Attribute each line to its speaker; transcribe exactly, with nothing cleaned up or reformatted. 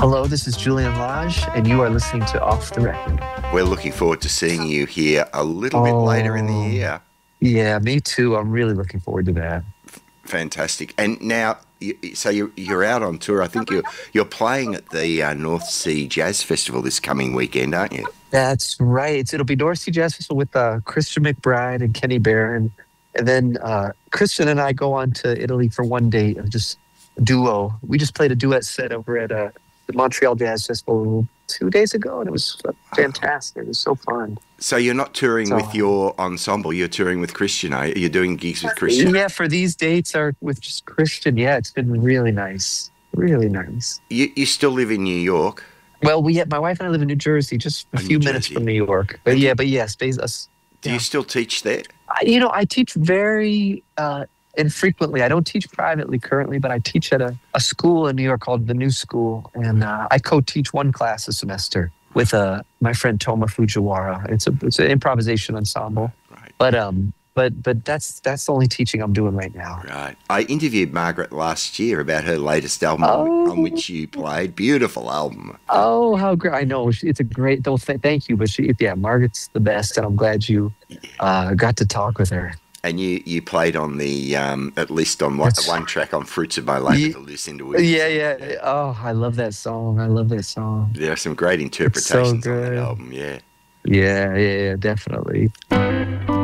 Speaker 1: Hello, this is Julian Lage, and you are listening to Off the Record.
Speaker 2: We're looking forward to seeing you here a little
Speaker 1: oh,
Speaker 2: bit later in the year.
Speaker 1: Yeah, me too. I'm really looking forward to that.
Speaker 2: Fantastic. And now, you, so you're, you're out on tour. I think you're, you're playing at the uh, North Sea Jazz Festival this coming weekend, aren't you?
Speaker 1: That's right. It'll be North Sea Jazz Festival with uh, Christian McBride and Kenny Barron. And then uh, Christian and I go on to Italy for one day of just duo. We just played a duet set over at uh, the Montreal Jazz Festival two days ago, and it was fantastic. It was so fun.
Speaker 2: So you're not touring
Speaker 1: so,
Speaker 2: with your ensemble, you're touring with Christian, are you? You're doing gigs with Christian?
Speaker 1: Yeah, for these dates are with just Christian. Yeah, it's been really nice. Really nice.
Speaker 2: You, you still live in New York?
Speaker 1: Well, we my wife and I live in New Jersey, just a
Speaker 2: oh,
Speaker 1: few
Speaker 2: New
Speaker 1: minutes
Speaker 2: Jersey.
Speaker 1: from New York. But yeah, but yes, yeah, us.
Speaker 2: Do
Speaker 1: yeah.
Speaker 2: you still teach there?
Speaker 1: I, you know, I teach very uh, infrequently. I don't teach privately currently, but I teach at a, a school in New York called the New School, and uh, I co-teach one class a semester with uh, my friend Toma Fujiwara. It's a it's an improvisation ensemble.
Speaker 2: Right.
Speaker 1: But um, but but that's that's the only teaching I'm doing right now.
Speaker 2: Right. I interviewed Margaret last year about her latest album
Speaker 1: oh.
Speaker 2: on which you played. Beautiful album.
Speaker 1: Oh, how great! I know it's a great. Don't th- thank you, but she, yeah, Margaret's the best, and I'm glad you uh, got to talk with her.
Speaker 2: And you, you played on the, um, at least on one, one track on Fruits of My Labour
Speaker 1: yeah,
Speaker 2: to listen to it.
Speaker 1: Yeah, yeah. Oh, I love that song. I love that song.
Speaker 2: There are some great interpretations
Speaker 1: so
Speaker 2: on that album, yeah.
Speaker 1: Yeah, yeah, yeah, definitely.